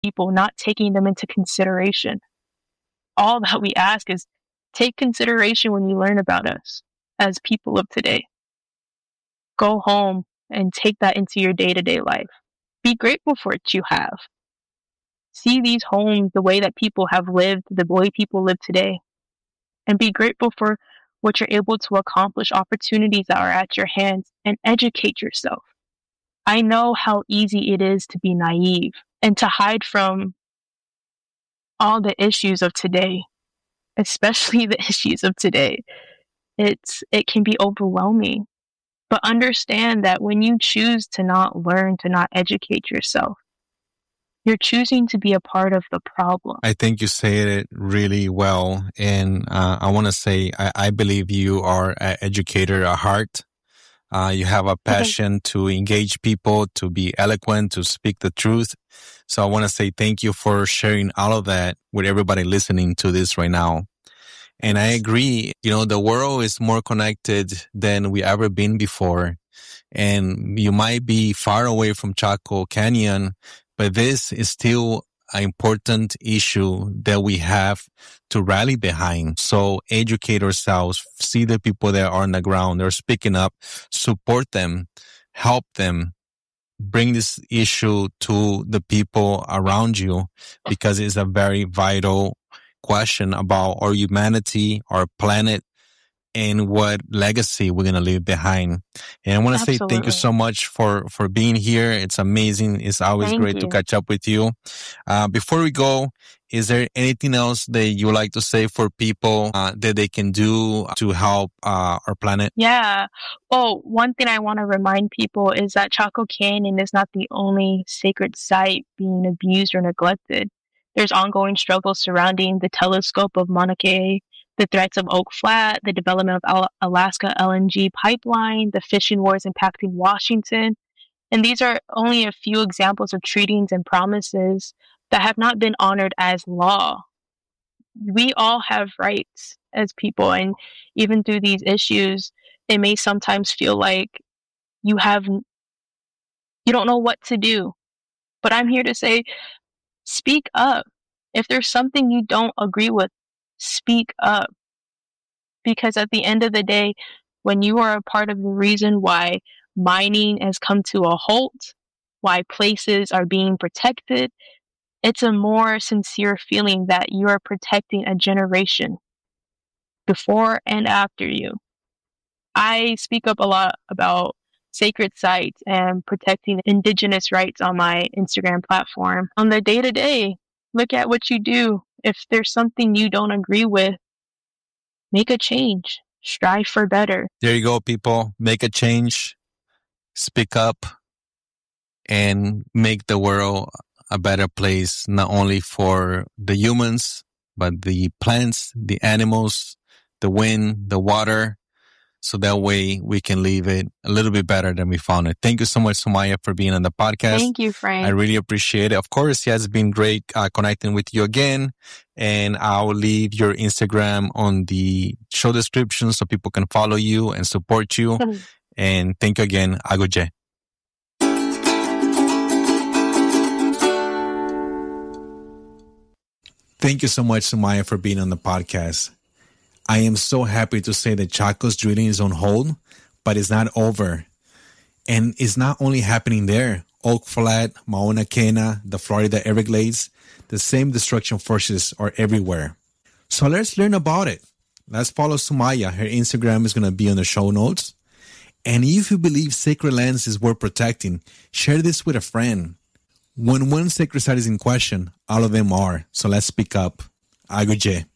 people, not taking them into consideration. All that we ask is take consideration when you learn about us as people of today. Go home and take that into your day-to-day life. Be grateful for what you have. See these homes, the way that people have lived, the way people live today, and be grateful for what you're able to accomplish, opportunities that are at your hands, and educate yourself. I know how easy it is to be naive and to hide from all the issues of today, especially the issues of today. It can be overwhelming. But understand that when you choose to not learn, to not educate yourself, you're choosing to be a part of the problem. I think you said it really well. And I want to say, I believe you are an educator at heart. You have a passion to engage people, to be eloquent, to speak the truth. So I want to say thank you for sharing all of that with everybody listening to this right now. And I agree, the world is more connected than we ever been before. And you might be far away from Chaco Canyon, but this is still an important issue that we have to rally behind. So educate ourselves, see the people that are on the ground, they're speaking up, support them, help them, bring this issue to the people around you, because it's a very vital question about our humanity, our planet, and what legacy we're going to leave behind. And I want to say thank you so much for being here. It's amazing. It's always great to catch up with you. Before we go, is there anything else that you would like to say for people that they can do to help our planet? Yeah. Well, one thing I want to remind people is that Chaco Canyon is not the only sacred site being abused or neglected. There's ongoing struggles surrounding the telescope of Mauna Kea, the threats of Oak Flat, the development of Alaska LNG pipeline, the fishing wars impacting Washington. And these are only a few examples of treaties and promises that have not been honored as law. We all have rights as people, and even through these issues, it may sometimes feel like you don't know what to do. But I'm here to say, speak up. If there's something you don't agree with, speak up. Because at the end of the day, when you are a part of the reason why mining has come to a halt, why places are being protected, it's a more sincere feeling that you are protecting a generation before and after you. I speak up a lot about sacred sites and protecting indigenous rights on my Instagram platform. On the day-to-day, look at what you do. If there's something you don't agree with, make a change. Strive for better. There you go, people. Make a change. Speak up and make the world a better place, not only for the humans, but the plants, the animals, the wind, the water. So that way we can leave it a little bit better than we found it. Thank you so much, Sumaya, for being on the podcast. Thank you, Frank. I really appreciate it. Of course, it has been great connecting with you again. And I'll leave your Instagram on the show description so people can follow you and support you. And thank you again. Agoje. Thank you so much, Sumaya, for being on the podcast. I am so happy to say that Chaco's drilling is on hold, but it's not over. And it's not only happening there. Oak Flat, Mauna Kea, the Florida Everglades, the same destruction forces are everywhere. So let's learn about it. Let's follow Sumaya. Her Instagram is going to be on the show notes. And if you believe sacred lands is worth protecting, share this with a friend. When one sacred site is in question, all of them are. So let's speak up. Agoje.